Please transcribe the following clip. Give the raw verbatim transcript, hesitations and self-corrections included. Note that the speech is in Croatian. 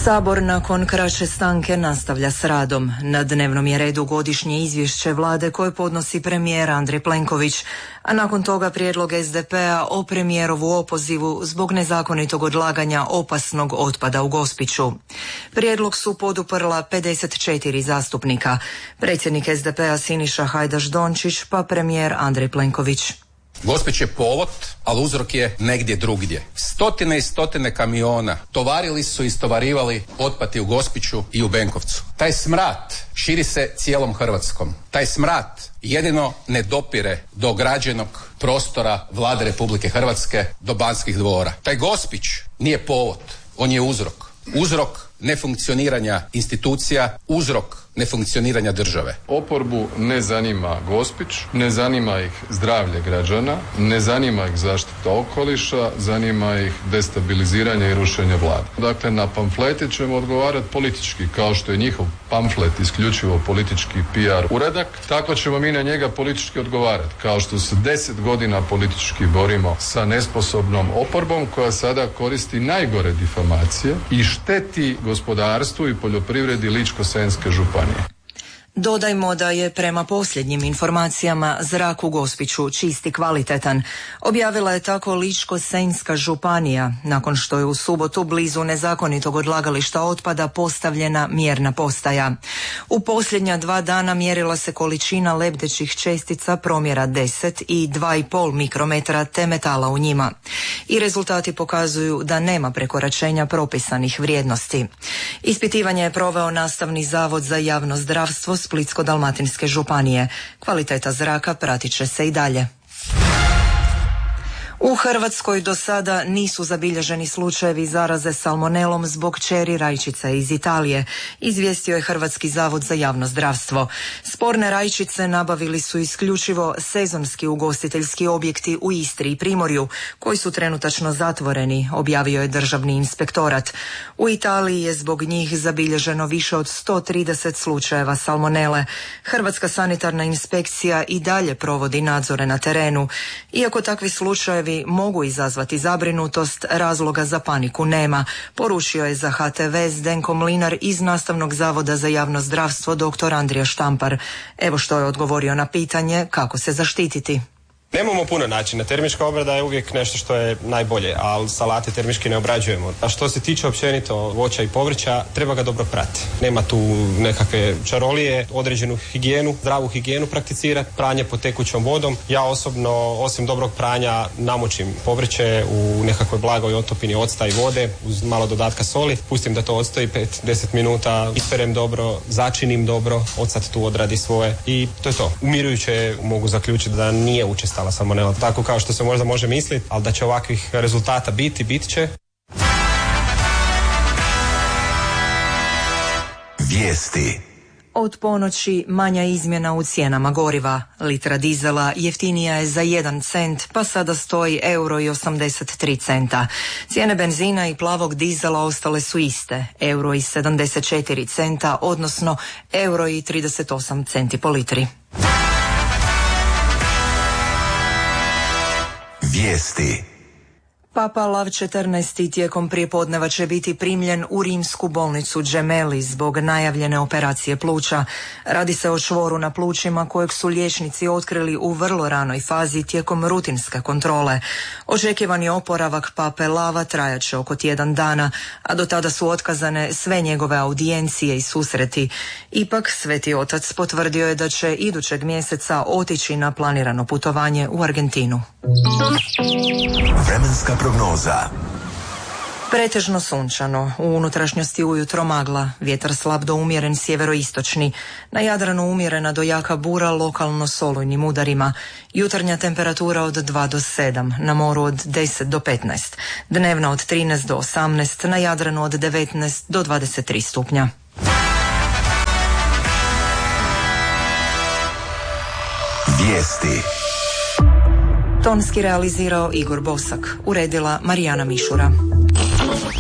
Sabor nakon kraće stanke nastavlja s radom. Na dnevnom je redu godišnje izvješće vlade koje podnosi premijer Andrej Plenković, a nakon toga prijedlog es de pe-a o premijerovu opozivu zbog nezakonitog odlaganja opasnog otpada u Gospiću. Prijedlog su poduprla pedeset četiri zastupnika. Predsjednik es de pe-a Siniša Hajdaš Dončić pa premijer Andrej Plenković. Gospić je povod, ali uzrok je negdje drugdje. Stotine i stotine kamiona tovarili su i istovarivali otpad i u Gospiću i u Benkovcu. Taj smrad širi se cijelom Hrvatskom. Taj smrad jedino ne dopire do građenog prostora Vlade Republike Hrvatske, do Banskih dvora. Taj Gospić nije povod, on je uzrok. Uzrok nefunkcioniranja institucija, uzrok nefunkcioniranja države. Oporbu ne zanima Gospić, ne zanima ih zdravlje građana, ne zanima ih zaštita okoliša, zanima ih destabiliziranje i rušenje vlade. Dakle, na pamflete ćemo odgovarati politički, kao što je njihov pamflet isključivo politički pe er uradak, tako ćemo mi na njega politički odgovarati, kao što se deset godina politički borimo sa nesposobnom oporbom koja sada koristi najgore difamacije i šteti gospodarstvu i poljoprivredi Ličko-senjske županije. Dodajmo da je prema posljednjim informacijama zrak u Gospiću čist i kvalitetan. Objavila je tako Ličko-senjska županija, nakon što je u subotu blizu nezakonitog odlagališta otpada postavljena mjerna postaja. U posljednja dva dana mjerila se količina lebdećih čestica promjera deset i dva i pol mikrometra te metala u njima. I rezultati pokazuju da nema prekoračenja propisanih vrijednosti. Ispitivanje je proveo Nastavni zavod za javno zdravstvo Splitsko-dalmatinske županije. Kvaliteta zraka pratit će se i dalje. U Hrvatskoj do sada nisu zabilježeni slučajevi zaraze salmonelom zbog kćeri rajčica iz Italije, izvijestio je Hrvatski zavod za javno zdravstvo. Sporne rajčice nabavili su isključivo sezonski ugostiteljski objekti u Istri i Primorju, koji su trenutačno zatvoreni, objavio je Državni inspektorat. U Italiji je zbog njih zabilježeno više od sto trideset slučajeva salmonele. Hrvatska sanitarna inspekcija i dalje provodi nadzore na terenu. Iako takvi slučajevi mogu izazvati zabrinutost, razloga za paniku nema, poručio je za ha te ve Zdenko Mlinar iz Nastavnog zavoda za javno zdravstvo dr. Andrija Štampar. Evo što je odgovorio na pitanje kako se zaštititi. Nemamo puno načina. Termička obrada je uvijek nešto što je najbolje, ali salate termički ne obrađujemo. A što se tiče općenito voća i povrća, treba ga dobro prati. Nema tu nekakve čarolije, određenu higijenu, zdravu higijenu prakticirati, pranje pod tekućom vodom. Ja osobno, osim dobrog pranja, namočim povrće u nekakvoj blagoj otopini octa i vode uz malo dodatka soli. Pustim da to odstoji pet do deset minuta, isperem dobro, začinim dobro, ocat tu odradi svoje i to je to. Umirujuće mogu zaključiti da nije učestalo salmonela, tako kao što se možda može misliti, ali da će ovakvih rezultata biti, bit će. Vijesti. Od ponoći manja izmjena u cijenama goriva. Litra dizela jeftinija je za jedan cent, pa sada stoji euro i osamdeset tri centa. Cijene benzina i plavog dizela ostale su iste, euro i sedamdeset četiri centa, odnosno euro i trideset osam centi po litri. Vijesti. Papa Lav četrnaesti tijekom prijepodneva će biti primljen u rimsku bolnicu Gemelli zbog najavljene operacije pluća. Radi se o čvoru na plućima kojeg su liječnici otkrili u vrlo ranoj fazi tijekom rutinske kontrole. Očekivani oporavak pape Lava trajat će oko tjedan dana, a do tada su otkazane sve njegove audijencije i susreti. Ipak Sveti Otac potvrdio je da će idućeg mjeseca otići na planirano putovanje u Argentinu. Vremenska prognoza. Pretežno sunčano, u unutrašnjosti ujutro magla, vjetar slab do umjeren sjeveroistočni, na Jadranu umjerena do jaka bura lokalno s olujnim udarima, jutarnja temperatura od dva do sedam, na moru od deset do petnaest, dnevna od trinaest do osamnaest, na Jadranu od devetnaest do dvadeset tri stupnja. Vijesti. Tonski realizirao Igor Bosak, uredila Marijana Mišura.